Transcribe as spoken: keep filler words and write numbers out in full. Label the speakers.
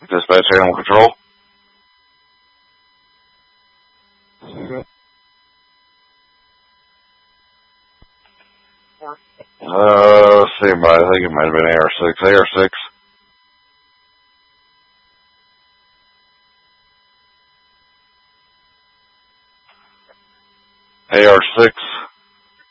Speaker 1: Dispatch animal control. Uh, let's see, but I think it might have been A R six. A R six. A R six.